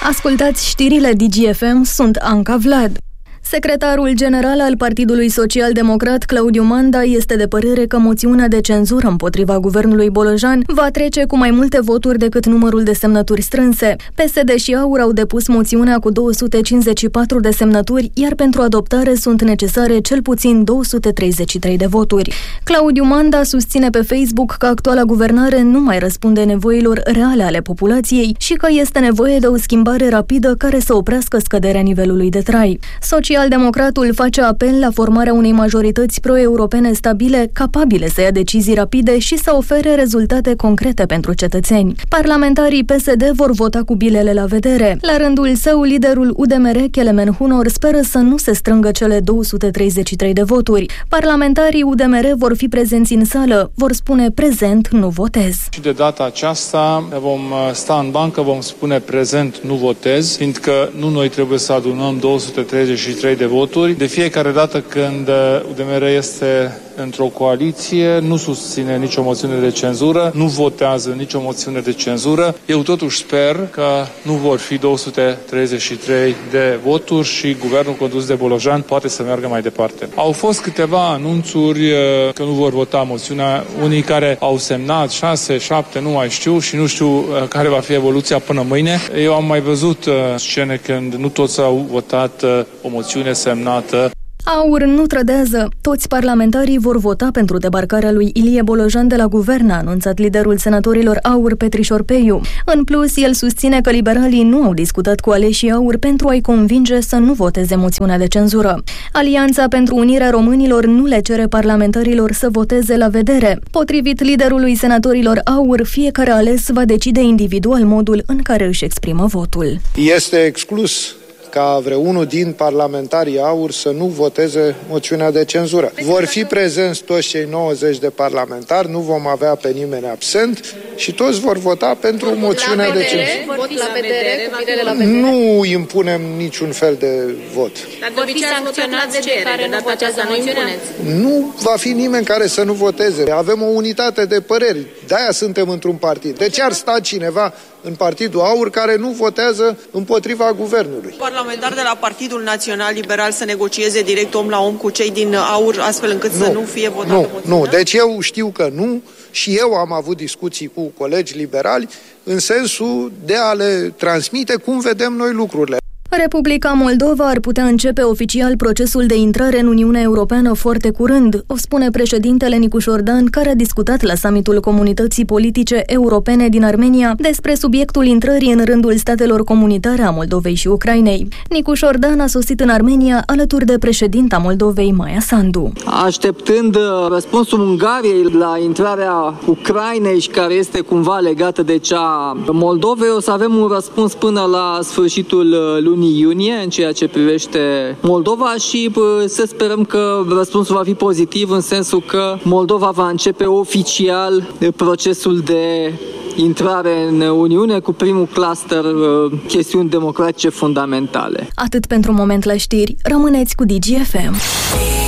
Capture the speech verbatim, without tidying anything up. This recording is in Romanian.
Ascultați știrile Digi F M, sunt Anca Vlad. Secretarul general al Partidului Social-Democrat, Claudiu Manda, este de părere că moțiunea de cenzură împotriva guvernului Bolojan va trece cu mai multe voturi decât numărul de semnături strânse. P S D și AUR au depus moțiunea cu două sute cincizeci și patru de semnături, iar pentru adoptare sunt necesare cel puțin două sute treizeci și trei de voturi. Claudiu Manda susține pe Facebook că actuala guvernare nu mai răspunde nevoilor reale ale populației și că este nevoie de o schimbare rapidă care să oprească scăderea nivelului de trai. Social-democratul face apel la formarea unei majorități pro-europene stabile, capabile să ia decizii rapide și să ofere rezultate concrete pentru cetățeni. Parlamentarii P S D vor vota cu bilele la vedere. La rândul său, liderul U D M R, Kelemen Hunor, speră să nu se strângă cele două sute treizeci și trei de voturi. Parlamentarii U D M R vor fi prezenți în sală, vor spune prezent, nu votez. Și de data aceasta vom sta în bancă, vom spune prezent, nu votez, fiindcă nu noi trebuie să adunăm două sute treizeci și trei de voturi. De fiecare dată când U D M R este într-o coaliție, nu susține nicio moțiune de cenzură, nu votează nicio moțiune de cenzură. Eu totuși sper că nu vor fi două sute treizeci și trei de voturi și guvernul condus de Bolojan poate să meargă mai departe. Au fost câteva anunțuri că nu vor vota moțiunea, unii care au semnat șase, șapte, nu mai știu și nu știu care va fi evoluția până mâine. Eu am mai văzut scene când nu toți au votat o moțiune semnată. AUR nu trădează. Toți parlamentarii vor vota pentru debarcarea lui Ilie Bolojan de la guvern, a anunțat liderul senatorilor AUR, Petrișor Peiu. În plus, el susține că liberalii nu au discutat cu aleșii AUR pentru a-i convinge să nu voteze moțiunea de cenzură. Alianța pentru Unirea Românilor nu le cere parlamentarilor să voteze la vedere. Potrivit liderului senatorilor AUR, fiecare ales va decide individual modul în care își exprimă votul. Este exclus ca vreunul din parlamentarii AUR să nu voteze moțiunea de cenzură. Vor fi prezenți toți cei nouăzeci de parlamentari, nu vom avea pe nimeni absent și toți vor vota pentru vot moțiunea de cenzură. Vot la vedere, cu la vedere. Nu impunem niciun fel de vot. Dar vor fi sancționați cei care nu votează, nu impuneți. Nu va fi nimeni care să nu voteze. Avem o unitate de păreri. De-aia suntem într-un partid. De ce ar sta cineva în Partidul AUR care nu votează împotriva guvernului? Parlamentar de la Partidul Național Liberal să negocieze direct om la om cu cei din AUR, astfel încât nu, să nu fie votată nu, moțiunea? Nu, deci eu știu că nu și eu am avut discuții cu colegi liberali în sensul de a le transmite cum vedem noi lucrurile. Republica Moldova ar putea începe oficial procesul de intrare în Uniunea Europeană foarte curând, o spune președintele Nicu Șordan, care a discutat la summitul Comunității Politice Europene din Armenia despre subiectul intrării în rândul statelor comunitare a Moldovei și Ucrainei. Nicu Șordan a sosit în Armenia alături de președinta Moldovei, Maia Sandu. Așteptând răspunsul Ungariei la intrarea Ucrainei și care este cumva legată de cea Moldovei, o să avem un răspuns până la sfârșitul lunii iunie în ceea ce privește Moldova și să sperăm că răspunsul va fi pozitiv în sensul că Moldova va începe oficial procesul de intrare în Uniune cu primul cluster chestiuni democratice fundamentale. Atât pentru moment la știri. Rămâneți cu Digi F M.